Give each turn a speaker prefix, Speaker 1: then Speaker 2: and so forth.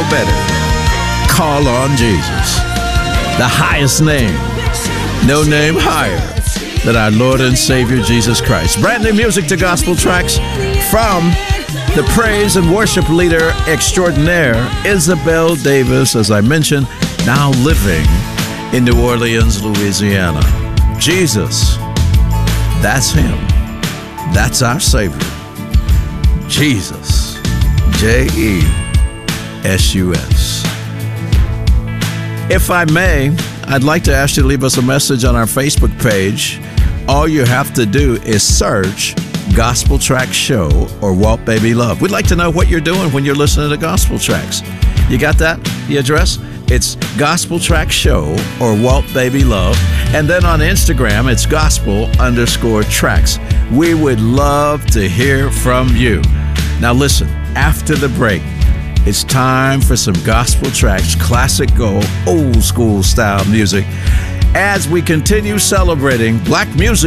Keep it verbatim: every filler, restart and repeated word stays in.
Speaker 1: better. Call on Jesus. The highest name. No name higher than our Lord and Savior Jesus Christ. Brand new music to gospel tracks from the praise and worship leader extraordinaire, Isabel Davis, as I mentioned, now living in New Orleans, Louisiana. Jesus, that's him. That's our Savior. Jesus, J E S U S. If I may, I'd like to ask you to leave us a message on our Facebook page. All you have to do is search Gospel Track Show or Walt Baby Love. We'd like to know what you're doing when you're listening to gospel tracks. You got that? The address? It's Gospel Track Show or Walt Baby Love. And then on Instagram, it's gospel underscore tracks. We would love to hear from you. Now listen, after the break, it's time for some gospel tracks, classic gold, old school style music, as we continue celebrating Black music